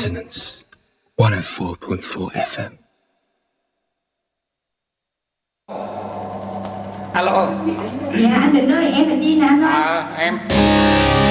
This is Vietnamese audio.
Resonance 104.4 FM. Alo. Dạ anh Định ơi, em là Chi nè anh ơi. Em